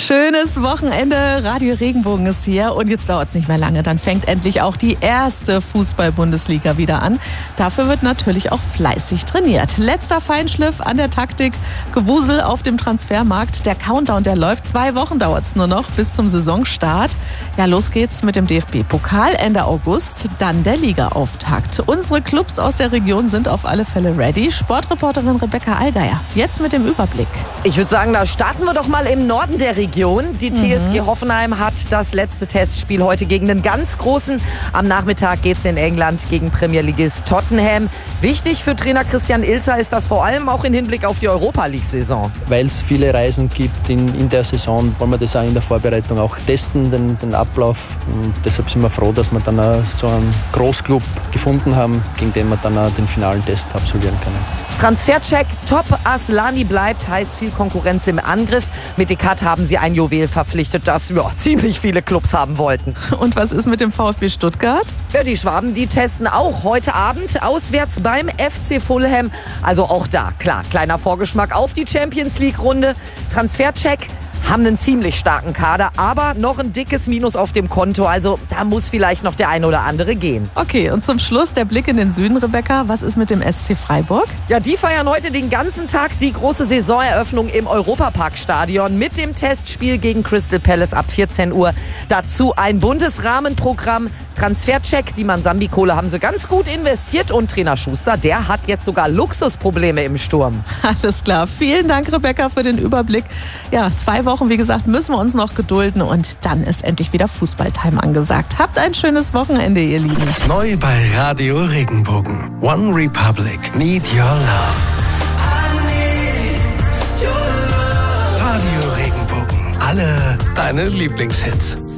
Schönes Wochenende. Radio Regenbogen ist hier und jetzt dauert es nicht mehr lange. Dann fängt endlich auch die erste Fußball-Bundesliga wieder an. Dafür wird natürlich auch fleißig trainiert. Letzter Feinschliff an der Taktik, Gewusel auf dem Transfermarkt. Der Countdown, der läuft. 2 Wochen dauert es nur noch bis zum Saisonstart. Ja, los geht's mit dem DFB-Pokal Ende August, dann der Ligaauftakt. Unsere Clubs aus der Region sind auf alle Fälle ready. Sportreporterin Rebecca Allgeier, jetzt mit dem Überblick. Ich würde sagen, da starten wir doch mal im Norden der Region. Die TSG Hoffenheim hat das letzte Testspiel heute gegen den ganz Großen. Am Nachmittag geht es in England gegen Premierligist Tottenham. Wichtig für Trainer Christian Ilzer ist das vor allem auch im Hinblick auf die Europa-League-Saison. Weil es viele Reisen gibt in der Saison, wollen wir das auch in der Vorbereitung auch testen, den Ablauf. Und deshalb sind wir froh, dass wir dann auch so einen Großclub gefunden haben, gegen den wir dann auch den finalen Test absolvieren können. Transfercheck, Top Aslani bleibt, heißt viel Konkurrenz im Angriff. Mit Decat haben sie ein Juwel verpflichtet, das ziemlich viele Clubs haben wollten. Und was ist mit dem VfB Stuttgart? Ja, die Schwaben, die testen auch heute Abend auswärts beim FC Fulham. Also auch da, klar, kleiner Vorgeschmack auf die Champions-League-Runde. Transfercheck. Haben einen ziemlich starken Kader, aber noch ein dickes Minus auf dem Konto. Also da muss vielleicht noch der ein oder andere gehen. Okay, und zum Schluss der Blick in den Süden, Rebecca. Was ist mit dem SC Freiburg? Ja, die feiern heute den ganzen Tag die große Saisoneröffnung im Europapark-Stadion mit dem Testspiel gegen Crystal Palace ab 14 Uhr. Dazu ein buntes Rahmenprogramm. Transfercheck, die Mansambi-Kohle haben sie ganz gut investiert. Und Trainer Schuster, der hat jetzt sogar Luxusprobleme im Sturm. Alles klar. Vielen Dank, Rebecca, für den Überblick. Ja, 2 Wochen, wie gesagt, müssen wir uns noch gedulden. Und dann ist endlich wieder Fußballtime angesagt. Habt ein schönes Wochenende, ihr Lieben. Neu bei Radio Regenbogen. One Republic. Need Your Love. Radio Regenbogen. Alle deine Lieblingshits.